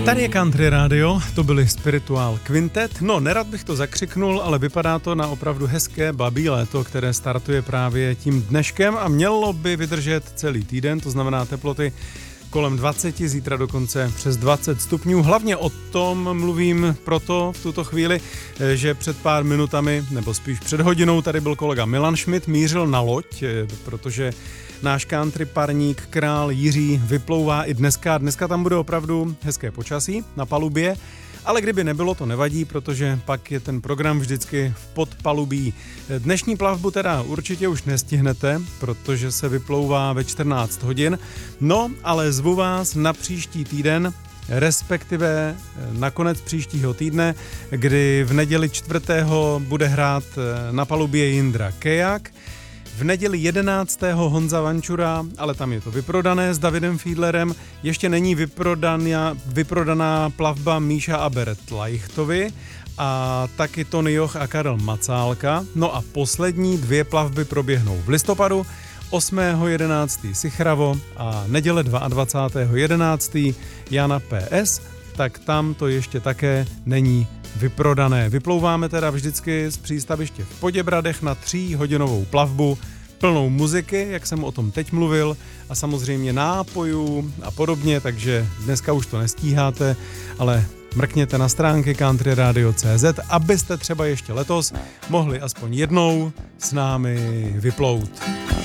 Tady je Country Radio, to byli Spiritual Quintet. No, nerad bych to zakřiknul, ale vypadá to na opravdu hezké babí léto, které startuje právě tím dneškem a mělo by vydržet celý týden, to znamená teploty kolem 20, zítra dokonce přes 20 stupňů. Hlavně o tom mluvím proto v tuto chvíli, že před pár minutami, nebo spíš před hodinou, tady byl kolega Milan Schmidt, mířil na loď, protože náš country parník král Jiří vyplouvá i dneska. Dneska tam bude opravdu hezké počasí na palubě, ale kdyby nebylo, to nevadí, protože pak je ten program vždycky v podpalubí. Dnešní plavbu teda určitě už nestihnete, protože se vyplouvá ve 14 hodin. No, ale zvu vás na příští týden, respektive na konec příštího týdne, kdy v neděli 4. bude hrát na palubě Jindra Kejak. V neděli 11. Honza Vančura, ale tam je to vyprodané s Davidem Fiedlerem. Ještě není vyprodaná plavba Míša a Bert Lajchtovi a taky Tony Joch a Karel Macálka. No a poslední 2 plavby proběhnou v listopadu. 8.11. Sichravo a neděle 22.11. Jana PS, tak tam to ještě také není vyprodané. Vyplouváme teda vždycky z přístaviště v Poděbradech na 3hodinovou plavbu plnou muziky, jak jsem o tom teď mluvil, a samozřejmě nápojů a podobně, takže dneska už to nestíháte, ale mrkněte na stránky countryradio.cz, abyste třeba ještě letos mohli aspoň jednou s námi vyplout.